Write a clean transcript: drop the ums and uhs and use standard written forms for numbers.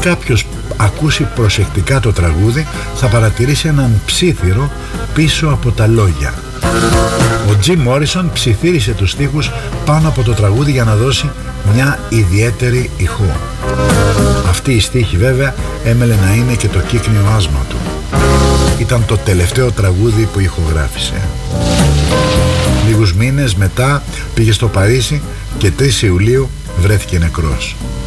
κάποιος ακούσει προσεκτικά το τραγούδι θα παρατηρήσει έναν ψίθυρο πίσω από τα λόγια. Ο Τζιμ Μόρισον ψιθύρισε τους στίχους πάνω από το τραγούδι για να δώσει μια ιδιαίτερη ηχό. Αυτή η στίχη βέβαια έμελε να είναι και το κύκνιο άσμα του. Ήταν το τελευταίο τραγούδι που ηχογράφησε. Λίγους μήνες μετά πήγε στο Παρίσι και 3 Ιουλίου βρέθηκε νεκρός.